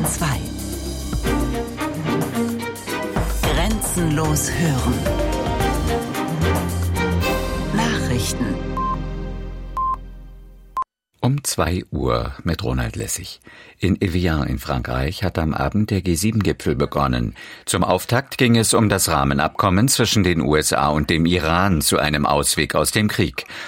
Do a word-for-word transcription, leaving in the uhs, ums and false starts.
zwei. Grenzenlos hören. Nachrichten. Um zwei Uhr mit Ronald Lessig. In Evian in Frankreich hat am Abend der G sieben Gipfel begonnen. Zum Auftakt ging es um das Rahmenabkommen zwischen den U S A und dem Iran zu einem Ausweg aus dem Krieg.